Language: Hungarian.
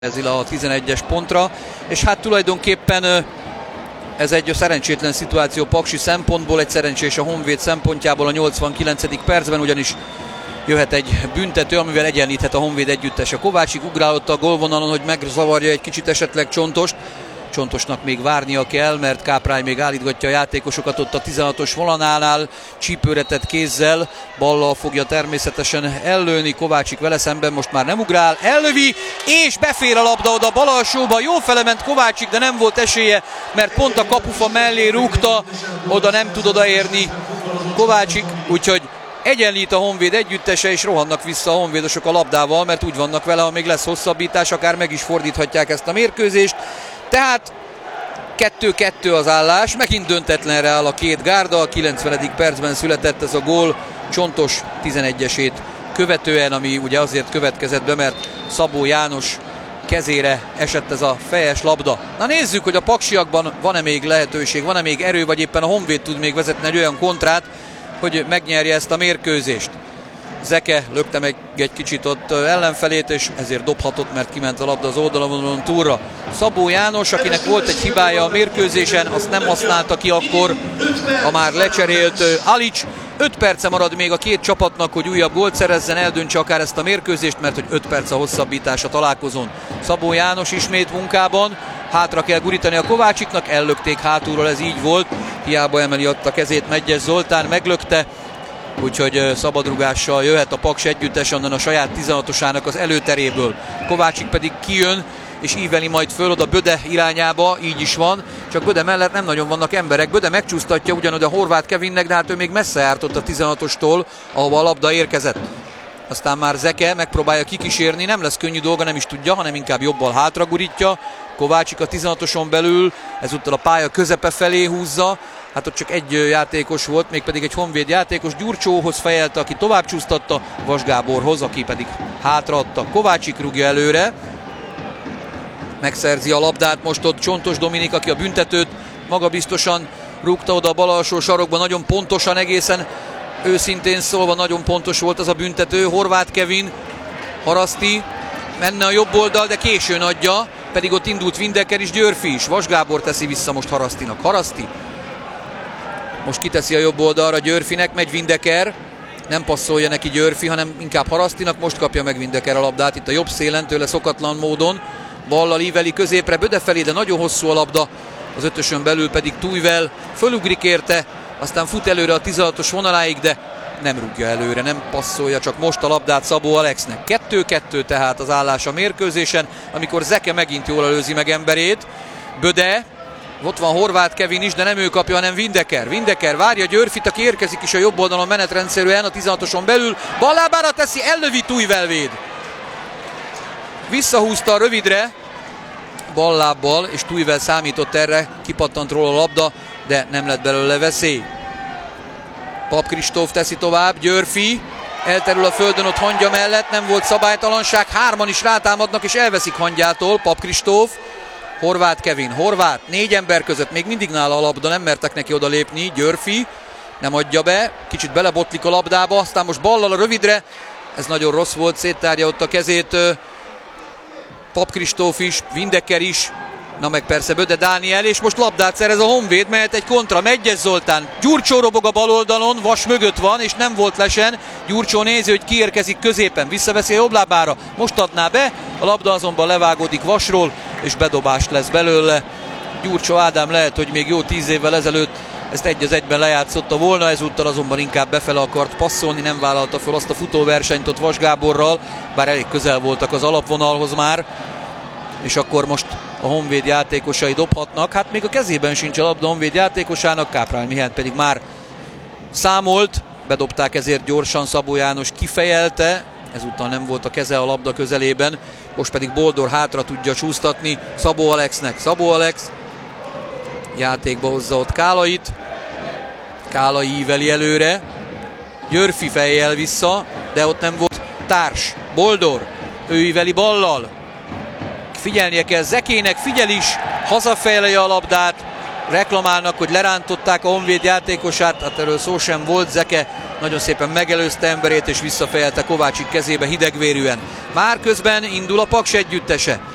ezzel a 11-es pontra, és hát tulajdonképpen ez egy szerencsétlen szituáció Paksi szempontból, egy szerencsés a Honvéd szempontjából a 89. percben, ugyanis jöhet egy büntető, amivel egyenlíthet a Honvéd együttese. Kovácsik ugrálott a gólvonalon, hogy megzavarja egy kicsit esetleg Csontost. Csontosnak még várnia kell, mert Káprány még állítgatja a játékosokat ott a 16-os vonalánál, csípőre tett kézzel, ballal fogja természetesen ellőni, Kovácsik vele szemben most már nem ugrál, ellövi, és befér a labda oda bal alsóba, jó felement Kovácsik, de nem volt esélye, mert pont a kapufa mellé rúgta, oda nem tud odaérni Kovácsik, úgyhogy egyenlít a Honvéd együttese, és rohannak vissza a honvédosok a labdával, mert úgy vannak vele, ha még lesz hosszabbítás, akár meg is fordíthatják ezt a mérkőzést. Tehát 2-2 az állás, megint döntetlenre áll a két gárda, a 90. percben született ez a gól Csontos 11-esét követően, ami ugye azért következett be, mert Szabó János kezére esett ez a fejes labda. Na nézzük, hogy a paksiakban van-e még lehetőség, van-e még erő, vagy éppen a Honvéd tud még vezetni egy olyan kontrát, hogy megnyerje ezt a mérkőzést. Zeke lökte meg egy kicsit ott ellenfelét, és ezért dobhatott, mert kiment a labda az oldalon túlra. Szabó János, akinek volt egy hibája a mérkőzésen, azt nem használta ki akkor a már lecserélt Alics. 5 perce marad még a két csapatnak, hogy újabb gólt szerezzen, eldöntse akár ezt a mérkőzést, mert hogy 5 perc a hosszabbítás a találkozón. Szabó János ismét munkában, hátra kell gurítani a Kovácsiknak, ellökték hátulról, ez így volt, hiába emeli ott a kezét Medgyes Zoltán, meglökte, úgyhogy szabadrugással jöhet a Paks együttes onnan a saját 16-osának az előteréből. Kovácsik pedig kijön, és íveli majd föl oda Böde irányába, így is van, csak Böde mellett nem nagyon vannak emberek. Böde megcsúsztatja ugyanoda Horváth Kevinnek, de hát ő még messze járt ott a 16-ostól, ahova a labda érkezett. Aztán már Zeke megpróbálja kikísérni, nem lesz könnyű dolga, nem is tudja, hanem inkább jobbal hátra gurítja. Kovácsik a 16-oson belül, ezúttal a pálya közepe felé húzza. Hát ott csak egy játékos volt, mégpedig egy Honvéd játékos, Gyurcsóhoz fejelte, aki tovább csúsztatta, Vas Gáborhoz, aki pedig hátraadta. Kovácsik rúgja előre, megszerzi a labdát most ott Csontos Dominik, aki a büntetőt magabiztosan rúgta oda a bal alsó sarokba, nagyon pontosan, egészen őszintén szólva nagyon pontos volt az a büntető. Horváth Kevin, Haraszti, menne a jobb oldal, de későn adja, pedig ott indult Vindeker is, Györfi is. Vas Gábor teszi vissza most Harasztinak. Haraszti most kiteszi a jobb oldalra Györfinek, megy Vindeker, nem passzolja neki Györfi, hanem inkább Harasztinak, most kapja meg Vindeker a labdát itt a jobb szélen, tőle szokatlan módon, ballal íveli középre Böde felé, de nagyon hosszú a labda, az ötösön belül pedig Tújvel fölugrik érte, aztán fut előre a 16-os vonaláig, de nem rúgja előre, nem passzolja, csak most a labdát Szabó Alexnek. 2-2 tehát az állás a mérkőzésen, amikor Zeke megint jól előzi meg emberét. Böde, ott van Horváth Kevin is, de nem ő kapja, hanem Vindeker. Vindeker várja Györfit, aki érkezik is a jobb oldalon menetrendszerűen a 16-oson belül. Ballábára teszi, ellövi, Tújvel véd. Visszahúzta a rövidre, ballábbal, és Tújvel számított erre, kipattant róla a labda, de nem lett belőle veszély. Pap Kristóf teszi tovább, Györfi elterül a földön ott Hangya mellett, nem volt szabálytalanság, hárman is rátámadnak és elveszik Hangyától. Pap Kristóf, Horváth Kevin, Horváth 4 ember között, még mindig nála a labda, nem mertek neki oda lépni. Györfi nem adja be, kicsit belebotlik a labdába, aztán most ballal a rövidre, ez nagyon rossz volt, széttárja ott a kezét Pap Kristóf is, Vindeker is, na meg persze Böde Dániel, és most labdát szerez a Honvéd, mehet egy kontra, Medgyes Zoltán, Gyurcsó robog a bal oldalon, Vas mögött van, és nem volt lesen, Gyurcsó nézi, hogy kiérkezik középen, visszaveszi a jobb lábára, most adná be, a labda azonban levágódik Vasról, és bedobás lesz belőle. Gyurcsó Ádám lehet, hogy még jó 10 évvel ezelőtt ezt 1-1-ben lejátszotta volna, ezúttal azonban inkább befele akart passzolni, nem vállalta fel azt a futóversenyt ott Vas Gáborral, bár elég közel voltak az alapvonalhoz már, és akkor most a Honvéd játékosai dobhatnak. Hát még a kezében sincs a labda Honvéd játékosának, Káprány Mihály pedig már számolt, bedobták ezért gyorsan, Szabó János kifejelte, ezúttal nem volt a keze a labda közelében, most pedig Boldor hátra tudja csúsztatni Szabó Alexnek. Szabó Alex játékba hozza ott Kálait, Kálai íveli előre, Györfi fejjel vissza, de ott nem volt társ. Boldor, ő íveli ballal, figyelnie kell Zekének, figyel is, hazafejlelje a labdát, reklamálnak, hogy lerántották a Honvéd játékosát, hát erről szó sem volt, Zeke nagyon szépen megelőzte emberét és visszafejelte Kovácsik kezébe hidegvérűen. Már közben indul a Paks együttese.